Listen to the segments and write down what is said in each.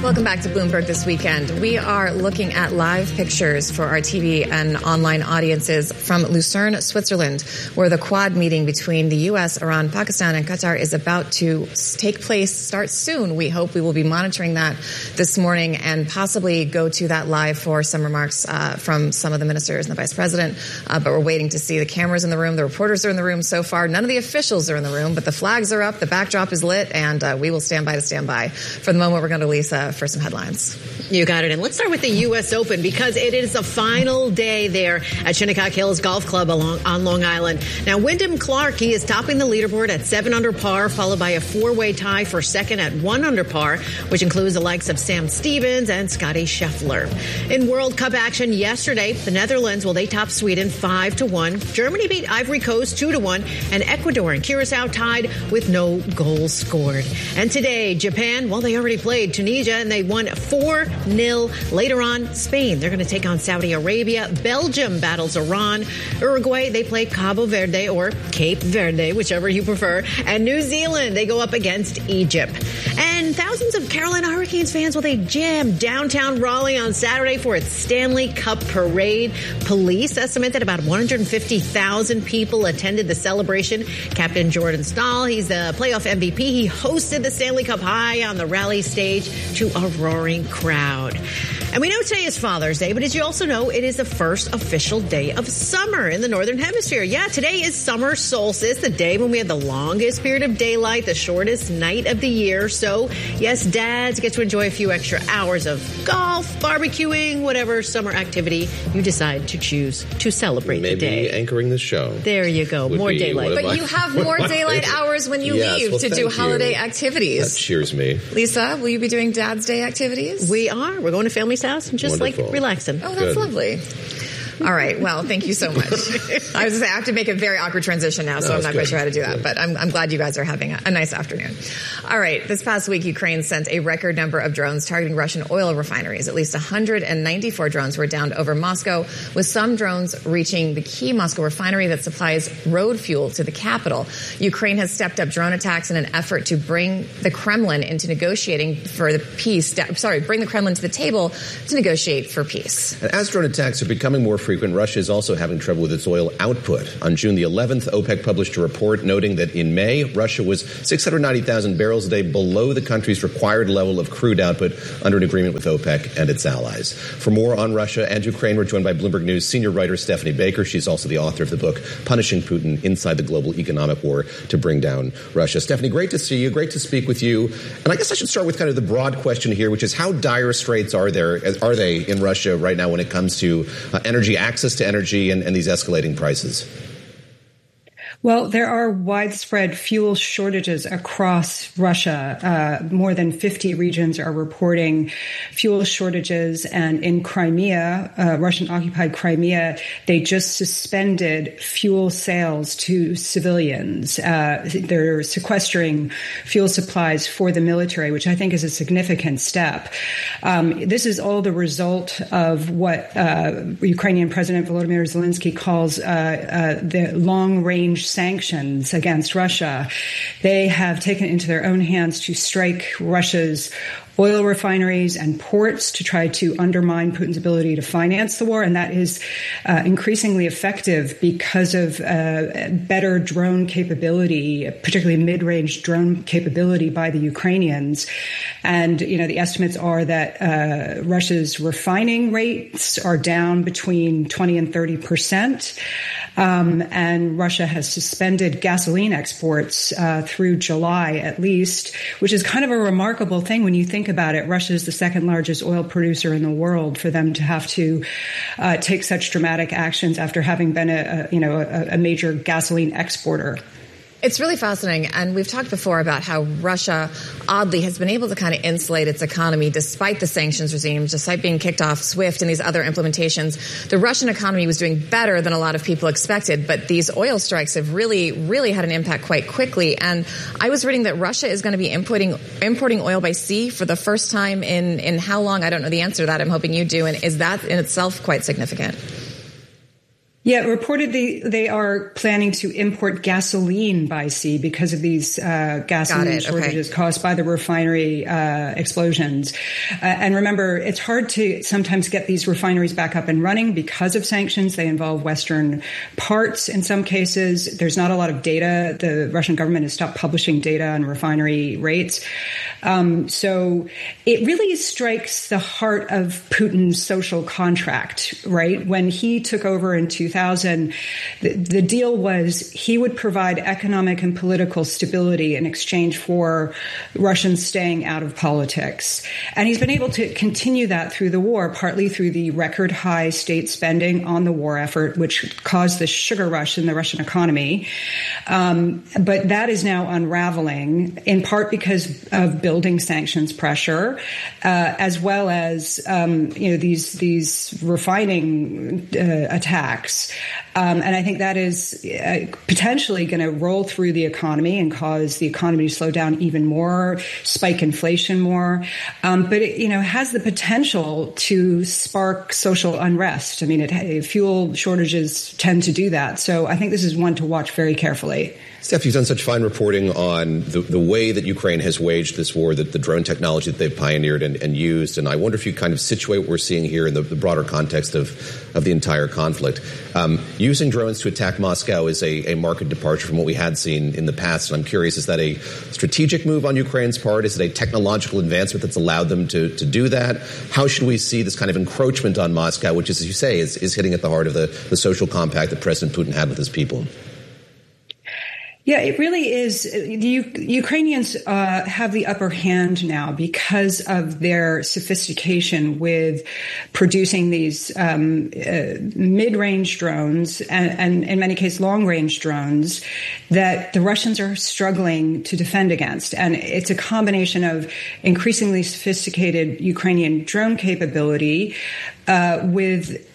Welcome back to Bloomberg This Weekend. We are looking at live pictures for our TV and online audiences from Lucerne, Switzerland, where the Quad meeting between the U.S., Iran, Pakistan, and Qatar is about to take place, start soon. We hope we will be monitoring that this morning and possibly go to that live for some remarks from some of the ministers and the vice president. But we're waiting to see the cameras in the room. The reporters are in the room so far. None of the officials are in the room, but the flags are up, the backdrop is lit, and we will stand by. For the moment, we're going to Lisa for some headlines. You got it. And let's start with the U.S. Open because it is the final day there at Shinnecock Hills Golf Club on Long Island. Now, Wyndham Clark, he is topping the leaderboard at 7 under par, followed by a four-way tie for second at 1 under par, which includes the likes of Sam Stevens and Scottie Scheffler. In World Cup action yesterday, the Netherlands, they topped Sweden 5-1. Germany beat Ivory Coast 2-1, and Ecuador and Curacao tied with no goals scored. And today, Japan, they already played Tunisia, and they won 4-0. Later on, Spain, they're going to take on Saudi Arabia. Belgium battles Iran. Uruguay, they play Cabo Verde or Cape Verde, whichever you prefer. And New Zealand, they go up against Egypt. And thousands of Carolina Hurricanes fans, they jammed downtown Raleigh on Saturday for its Stanley Cup parade. Police estimate that about 150,000 people attended the celebration. Captain Jordan Stahl, he's the playoff MVP. He hosted the Stanley Cup high on the rally stage to a roaring crowd. And we know today is Father's Day, but as you also know, it is the first official day of summer in the Northern Hemisphere. Yeah, today is summer solstice, the day when we have the longest period of daylight, the shortest night of the year. So, yes, dads get to enjoy a few extra hours of golf, barbecuing, whatever summer activity you decide to choose to celebrate the day. Maybe anchoring the show. There you go, more daylight. But you have more daylight hours when you leave to do holiday activities. That cheers me. Lisa, will you be doing Dad's Day activities? We are. We're going to family's house and just relaxing. Oh, that's lovely. All right. Well, thank you so much. I was going to say, I have to make a very awkward transition now, so I'm not quite sure how to do that. But I'm glad you guys are having a nice afternoon. All right. This past week, Ukraine sent a record number of drones targeting Russian oil refineries. At least 194 drones were downed over Moscow, with some drones reaching the key Moscow refinery that supplies road fuel to the capital. Ukraine has stepped up drone attacks in an effort to bring the Kremlin into negotiating for the peace. Bring the Kremlin to the table to negotiate for peace. And as drone attacks are becoming more frequent, Russia is also having trouble with its oil output. On June the 11th, OPEC published a report noting that in May, Russia was 690,000 barrels a day below the country's required level of crude output under an agreement with OPEC and its allies. For more on Russia and Ukraine, we're joined by Bloomberg News senior writer Stephanie Baker. She's also the author of the book Punishing Putin: Inside the Global Economic War to Bring Down Russia. Stephanie, great to see you. Great to speak with you. And I guess I should start with kind of the broad question here, which is how dire straits are they in Russia right now when it comes to access to energy and these escalating prices? Well, there are widespread fuel shortages across Russia. More than 50 regions are reporting fuel shortages. And in Crimea, Russian-occupied Crimea, they just suspended fuel sales to civilians. They're sequestering fuel supplies for the military, which I think is a significant step. This is all the result of what Ukrainian President Volodymyr Zelensky calls the long-range sanctions against Russia. They have taken it into their own hands to strike Russia's oil refineries and ports to try to undermine Putin's ability to finance the war. And that is increasingly effective because of better drone capability, particularly mid-range drone capability by the Ukrainians. And, the estimates are that Russia's refining rates are down between 20 and 30%. And Russia has suspended gasoline exports through July at least, which is kind of a remarkable thing when you think about it. Russia is the second largest oil producer in the world. For them to have to take such dramatic actions after having been a major gasoline exporter. It's really fascinating. And we've talked before about how Russia, oddly, has been able to kind of insulate its economy despite the sanctions regime, despite being kicked off SWIFT and these other implementations. The Russian economy was doing better than a lot of people expected. But these oil strikes have really, really had an impact quite quickly. And I was reading that Russia is going to be importing oil by sea for the first time in how long? I don't know the answer to that. I'm hoping you do. And is that in itself quite significant? Yeah, reportedly they are planning to import gasoline by sea because of these gasoline shortages caused by the refinery explosions. And remember, it's hard to sometimes get these refineries back up and running because of sanctions. They involve Western parts in some cases. There's not a lot of data. The Russian government has stopped publishing data on refinery rates. So it really strikes the heart of Putin's social contract, right? When he took over in 2000, the deal was he would provide economic and political stability in exchange for Russians staying out of politics. And he's been able to continue that through the war, partly through the record high state spending on the war effort, which caused the sugar rush in the Russian economy. But that is now unraveling, in part because of building sanctions pressure, as well as these refining attacks. And I think that is potentially going to roll through the economy and cause the economy to slow down even more, spike inflation more. But it, has the potential to spark social unrest. I mean, fuel shortages tend to do that. So I think this is one to watch very carefully. Steph, you've done such fine reporting on the way that Ukraine has waged this war, the drone technology that they've pioneered and used. And I wonder if you kind of situate what we're seeing here in the broader context of the entire conflict. Using drones to attack Moscow is a marked departure from what we had seen in the past. And I'm curious, is that a strategic move on Ukraine's part? Is it a technological advancement that's allowed them to do that? How should we see this kind of encroachment on Moscow, which, as you say, is hitting at the heart of the social compact that President Putin had with his people? Yeah, it really is. The Ukrainians have the upper hand now because of their sophistication with producing these mid-range drones and in many cases long-range drones that the Russians are struggling to defend against. And it's a combination of increasingly sophisticated Ukrainian drone capability with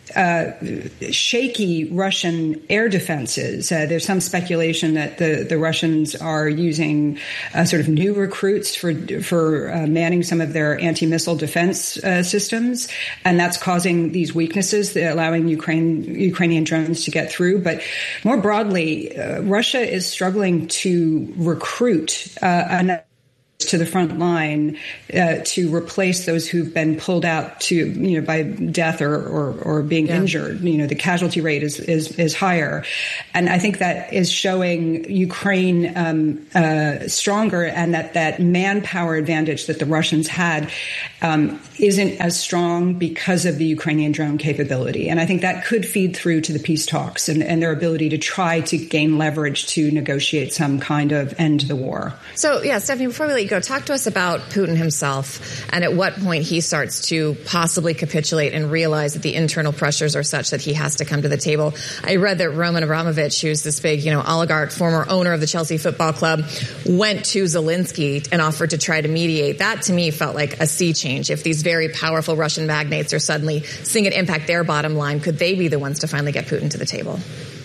shaky Russian air defenses. There's some speculation that the Russians are using sort of new recruits for manning some of their anti-missile defense systems, and that's causing these weaknesses, allowing Ukrainian drones to get through. But more broadly, Russia is struggling to recruit to the front line to replace those who've been pulled out to by death or being injured. The casualty rate is higher, and I think that is showing Ukraine stronger, and that manpower advantage that the Russians had isn't as strong because of the Ukrainian drone capability. And I think that could feed through to the peace talks and their ability to try to gain leverage to negotiate some kind of end to the war. So, Stephanie, before we let you go, talk to us about Putin himself and at what point he starts to possibly capitulate and realize that the internal pressures are such that he has to come to the table. I read that Roman Abramovich, who's this big, oligarch, former owner of the Chelsea Football Club, went to Zelensky and offered to try to mediate. That, to me, felt like a sea change. If these very powerful Russian magnates are suddenly seeing it impact their bottom line, could they be the ones to finally get Putin to the table?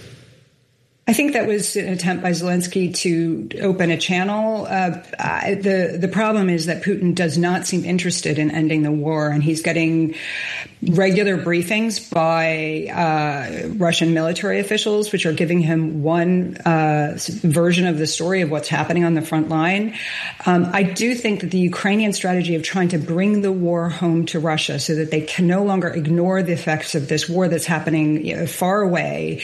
I think that was an attempt by Zelensky to open a channel. The problem is that Putin does not seem interested in ending the war, and he's getting regular briefings by Russian military officials, which are giving him one version of the story of what's happening on the front line. I do think that the Ukrainian strategy of trying to bring the war home to Russia so that they can no longer ignore the effects of this war that's happening far away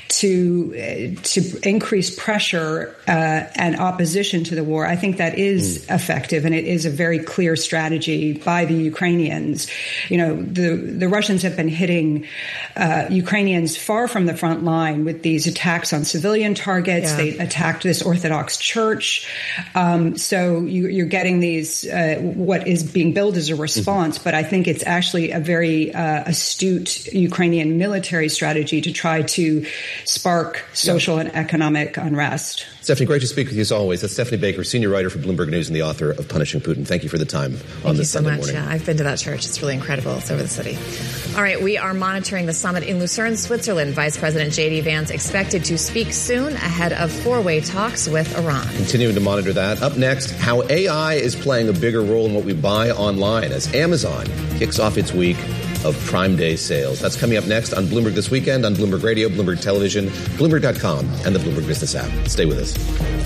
to increase pressure and opposition to the war, I think that is effective, and it is a very clear strategy by the Ukrainians. The Russians have been hitting Ukrainians far from the front line with these attacks on civilian targets. Yeah. They attacked this Orthodox church. So you're getting these, what is being billed as a response, but I think it's actually a very astute Ukrainian military strategy to try to spark social and economic unrest. Stephanie, great to speak with you as always. That's Stephanie Baker, senior writer for Bloomberg News and the author of Punishing Putin. Thank you for the time on this Sunday morning. Yeah, I've been to that church. It's really incredible. It's over the city. All right, we are monitoring the summit in Lucerne, Switzerland. Vice President J.D. Vance expected to speak soon ahead of four-way talks with Iran. Continuing to monitor that. Up next, how AI is playing a bigger role in what we buy online as Amazon kicks off its week of Prime Day sales. That's coming up next on Bloomberg This Weekend, on Bloomberg Radio, Bloomberg Television, Bloomberg.com, and the Bloomberg Business app. Stay with us.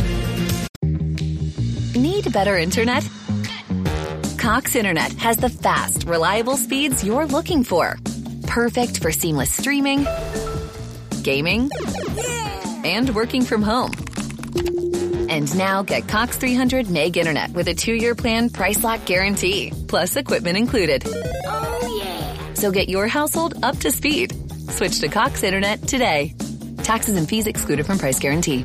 Need better internet? Cox Internet has the fast, reliable speeds you're looking for. Perfect for seamless streaming, gaming, and working from home. And now get Cox 300 meg internet with a 2-year plan price lock guarantee, plus equipment included. Oh, yeah. So get your household up to speed. Switch to Cox Internet today. Taxes and fees excluded from price guarantee.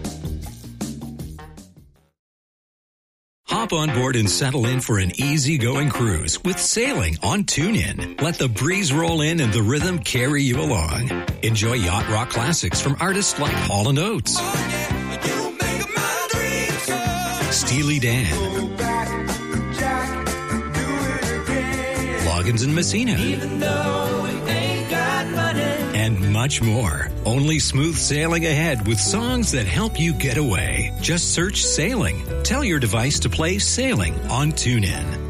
Hop on board and settle in for an easygoing cruise with sailing on TuneIn. Let the breeze roll in and the rhythm carry you along. Enjoy yacht rock classics from artists like Hall & Oates, Steely Dan, Loggins and Messina, and much more. Only smooth sailing ahead with songs that help you get away. Just search Sailing. Tell your device to play Sailing on TuneIn.